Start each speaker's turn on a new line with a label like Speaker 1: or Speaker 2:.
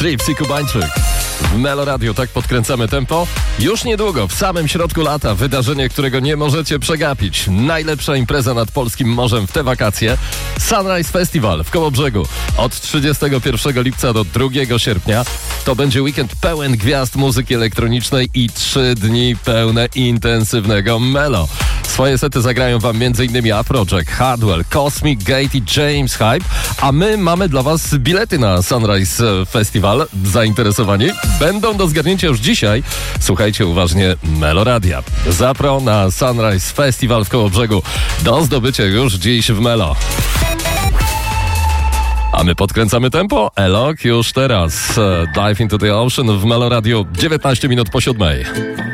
Speaker 1: Clips i Kubańczyk. W Melo Radio tak podkręcamy tempo. Już niedługo, w samym środku lata, wydarzenie, którego nie możecie przegapić. Najlepsza impreza nad polskim morzem w te wakacje. Sunrise Festival w Kołobrzegu. Od 31 lipca do 2 sierpnia. To będzie weekend pełen gwiazd muzyki elektronicznej i 3 dni pełne intensywnego Melo. Swoje sety zagrają wam m.in. Afrojack, Hardwell, Cosmic Gate i James Hype, a my mamy dla was bilety na Sunrise Festival. Zainteresowani? Będą do zgarnięcia już dzisiaj. Słuchajcie uważnie Melo Radia. Zapro na Sunrise Festival w Kołobrzegu. Do zdobycia już dziś w Melo. A my podkręcamy tempo. Elok już teraz. Dive into the Ocean w Melo Radio. 19 minut po 7.